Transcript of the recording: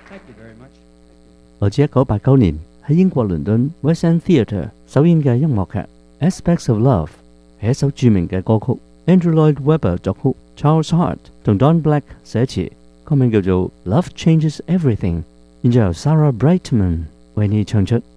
來自1989年喺英國倫敦 West End Theatre 首演嘅音樂劇《Aspects of Love》係一首著名嘅歌曲 ，Andrew Lloyd Webber 作曲 ，Charles Hart 同 Don Black 寫詞，歌名叫做《Love Changes Everything》，現在由 Sarah Brightman 為你唱出。